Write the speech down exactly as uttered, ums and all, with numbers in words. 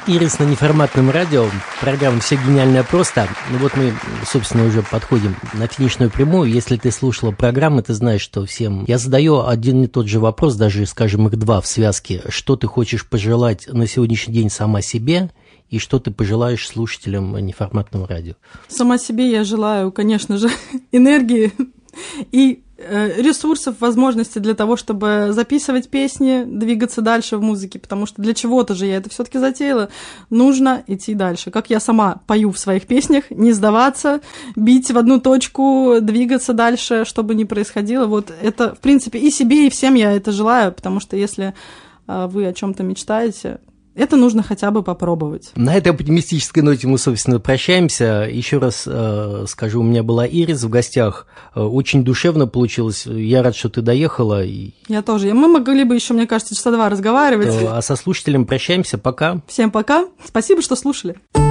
Ирис на неформатном радио. Программа «Все гениальное просто». Ну вот мы, собственно, уже подходим на финишную прямую. Если ты слушала программы, ты знаешь, что всем я задаю один и тот же вопрос, даже, скажем, их два в связке. Что ты хочешь пожелать на сегодняшний день сама себе и что ты пожелаешь слушателям неформатного радио? Сама себе я желаю, конечно же, энергии и ресурсов, возможностей для того, чтобы записывать песни, двигаться дальше в музыке, потому что для чего-то же я это все-таки затеяла. Нужно идти дальше. Как я сама пою в своих песнях, не сдаваться, бить в одну точку, двигаться дальше, что бы ни происходило. Вот это, в принципе, и себе, и всем я это желаю, потому что если вы о чем-то мечтаете, это нужно хотя бы попробовать. На этой оптимистической ноте мы, собственно, прощаемся. Еще раз э, скажу, у меня была Ирис в гостях. Э, очень душевно получилось. Я рад, что ты доехала. Я тоже. Мы могли бы еще, мне кажется, часа два разговаривать. А со слушателем прощаемся. Пока. Всем пока. Спасибо, что слушали.